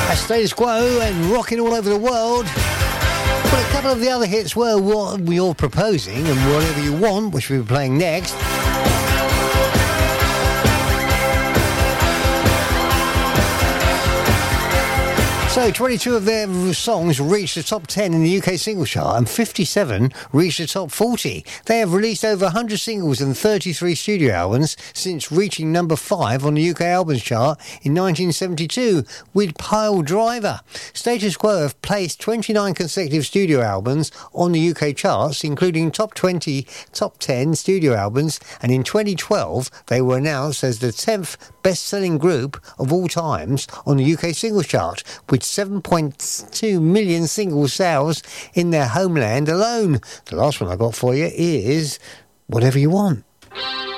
Status Quo and rocking all over the world. But a couple of the other hits were What You're Proposing and Whatever You Want, which we'll be playing next. So 22 of their songs reached the top 10 in the UK single chart and 57 reached the top 40. They have released over 100 singles and 33 studio albums since reaching number 5 on the UK albums chart in 1972 with Pile Driver. Status Quo have placed 29 consecutive studio albums on the UK charts, including top 20, top 10 studio albums, and in 2012 they were announced as the 10th best-selling group of all times on the UK singles chart, with 7.2 million single sales in their homeland alone. The last one I got for you is Whatever You Want.